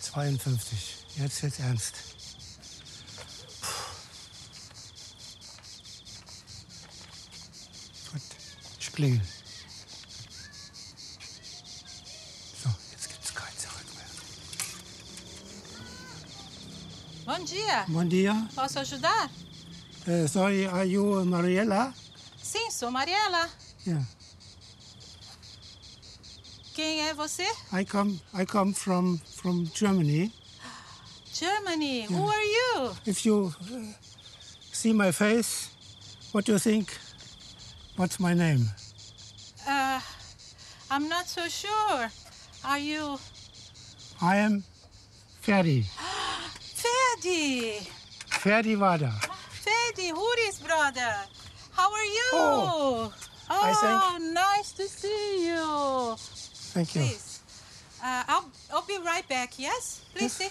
52. Jetzt ernst. Gut, ich klingel. So, jetzt gibt's kein Zurück mehr. Bom dia. Bom dia. Posso ajudar? Sorry, are you Mariela? Sim, sou Mariela. Yeah. Quem é você? I come from Germany. Germany. Yeah. Who are you? If you see my face, what do you think? What's my name? I'm not so sure. Are you... I am Ferdi. Ferdi. Ferdi war da. Ferdi, Huri's brother. How are you? Oh, I think. Nice to see you. Thank you. Please. I'll be right back, yes? Please Yes.